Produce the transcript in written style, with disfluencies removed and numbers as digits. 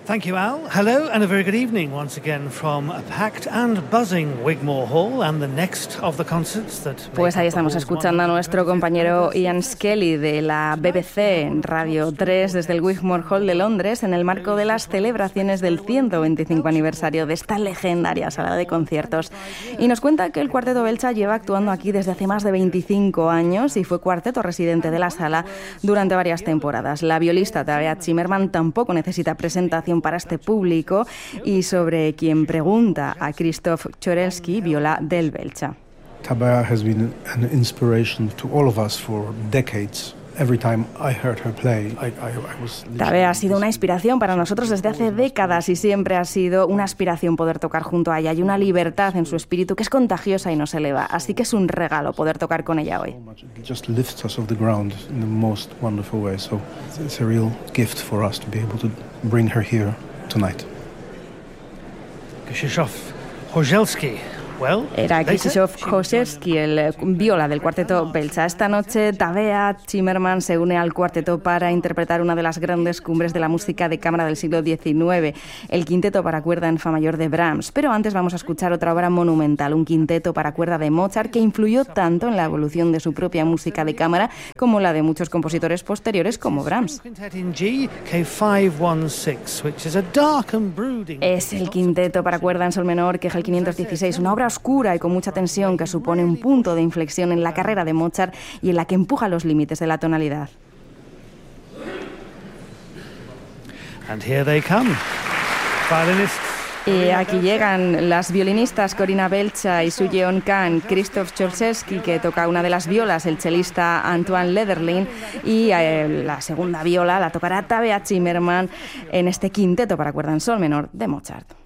Thank you, Al. Hello and a very good evening once again from a packed and buzzing Wigmore Hall and the next of the concerts that... Pues ahí estamos escuchando a nuestro compañero Ian Skelly de la BBC en Radio 3 desde el Wigmore Hall de Londres en el marco de las celebraciones del 125 aniversario de esta legendaria sala de conciertos. Y nos cuenta que el Cuarteto Belcha lleva actuando aquí desde hace más de 25 años y fue cuarteto residente de la sala durante varias temporadas. La violista Tabea Zimmerman tampoco necesita presentación para este público y sobre quien pregunta a Krzysztof Chorelski, viola del Belcha. Tabea has been an inspiration to all of us for decades. Every time I heard her play, I was... Tabea ha sido una inspiración para nosotros desde hace décadas y siempre ha sido una aspiración poder tocar junto a ella. Hay una libertad en su espíritu que es contagiosa y nos eleva, así que es un regalo poder tocar con ella hoy. It just lifts us off the ground in the most wonderful way. So it's a real gift for us to be able to bring her here tonight. Krzysztof Chorelski. Era Krzysztof Chorelski, el viola del Cuarteto Belcha. Esta noche Tabea Zimmerman se une al cuarteto para interpretar una de las grandes cumbres de la música de cámara del siglo XIX, el quinteto para cuerda en fa mayor de Brahms. Pero antes vamos a escuchar otra obra monumental, un quinteto para cuerda de Mozart que influyó tanto en la evolución de su propia música de cámara como la de muchos compositores posteriores como Brahms. Es el quinteto para cuerda en sol menor, que es el 516, una obra oscura y con mucha tensión que supone un punto de inflexión en la carrera de Mozart y en la que empuja los límites de la tonalidad. And here they come. Y aquí llegan las violinistas Corina Belcha y Su-Yeon Kang, Krzysztof Chorelski, que toca una de las violas, el chelista Antoine Lederlin, y la segunda viola la tocará Tabea Zimmerman en este quinteto para cuerda en sol menor de Mozart.